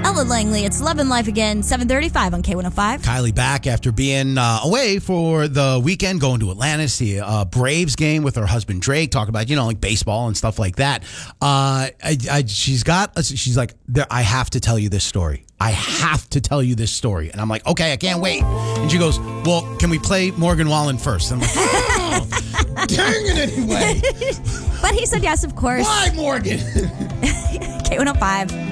Ellen Langley, it's Love and Life again, 7:35 on K105. Kylie back after being away for the weekend, going to Atlanta to see a Braves game with her husband Drake, talk about, like baseball and stuff like that. She's like, I have to tell you this story. I have to tell you this story. And I'm like, okay, I can't wait. And she goes, well, can we play Morgan Wallen first? And I'm like, oh, dang it anyway. But he said yes, of course. Why, Morgan? K105.